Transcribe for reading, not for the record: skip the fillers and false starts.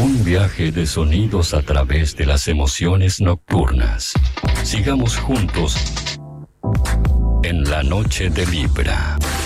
Un viaje de sonidos a través de las emociones nocturnas. Sigamos juntos en la noche de Libra.